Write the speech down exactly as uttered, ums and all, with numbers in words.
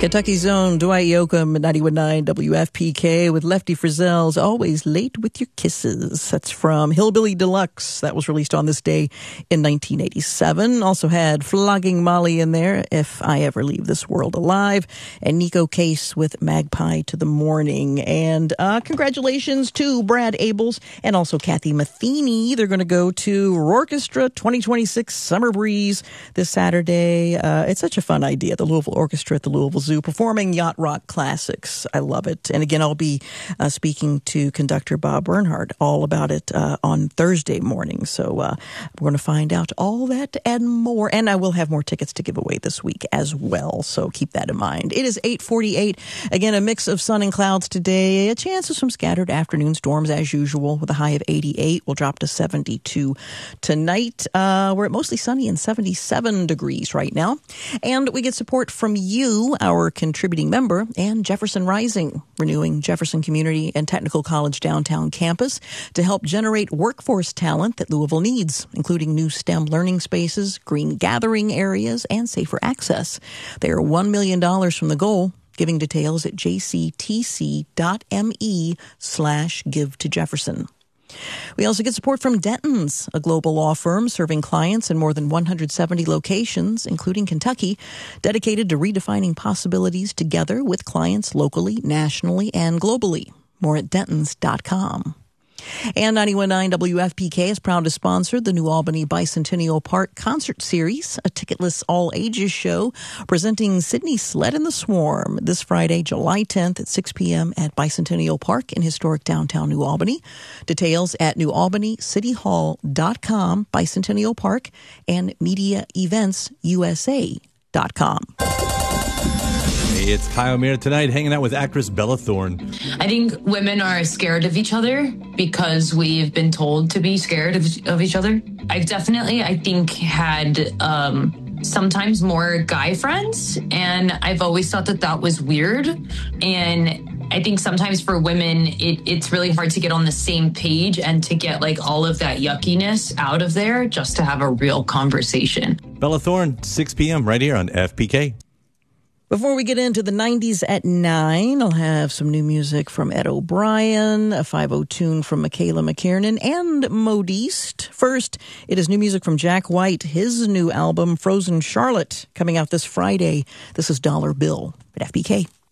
Kentucky's own Dwight Yoakam at ninety-one point nine W F P K with Lefty Frizzell's Always Late With Your Kisses. That's from Hillbilly Deluxe. That was released on this day in nineteen eighty-seven. Also had Flogging Molly in there, If I Ever Leave This World Alive, and Nico Case with Magpie to the Morning. And uh, congratulations to Brad Abels and also Kathy Matheny. They're going to go to Orchestra twenty twenty-six Summer Breeze this Saturday. Uh, it's such a fun idea, the Louisville Orchestra at the Louisville Zoo, performing yacht rock classics. I love it. And again, I'll be uh, speaking to conductor Bob Bernhardt all about it uh, on Thursday morning. So uh, we're going to find out all that and more. And I will have more tickets to give away this week as well. So keep that in mind. It is eight forty-eight. Again, a mix of sun and clouds today. A chance of some scattered afternoon storms as usual with a high of eighty-eight. We'll drop to seventy-two tonight. Uh, we're at mostly sunny and seventy-seven degrees right now. And we get support from you, our contributing member, and Jefferson Rising, renewing Jefferson Community and Technical College downtown campus to help generate workforce talent that Louisville needs, including new STEM learning spaces, green gathering areas, and safer access. They are one million dollars from the goal. Giving details at jctc.me slash give to Jefferson. We also get support from Denton's, a global law firm serving clients in more than one hundred seventy locations, including Kentucky, dedicated to redefining possibilities together with clients locally, nationally, and globally. More at dentons dot com. And ninety-one point nine W F P K is proud to sponsor the New Albany Bicentennial Park Concert Series, a ticketless all-ages show presenting Sydney Sled and the Swarm this Friday, July tenth at six p.m. at Bicentennial Park in historic downtown New Albany. Details at new albany city hall dot com, Bicentennial Park, and media events u s a dot com. Hey, it's Kyle Mayer tonight, hanging out with actress Bella Thorne. I think women are scared of each other because we've been told to be scared of, of each other. I've definitely, I think, had um, sometimes more guy friends, and I've always thought that that was weird. And I think sometimes for women, it, it's really hard to get on the same page and to get like all of that yuckiness out of there just to have a real conversation. Bella Thorne, six p.m. right here on F P K. Before we get into the nineties at nine, I'll have some new music from Ed O'Brien, a five oh tune from Michaela McKiernan, and Modiste. First, it is new music from Jack White, his new album, Frozen Charlotte, coming out this Friday. This is Dollar Bill at F P K.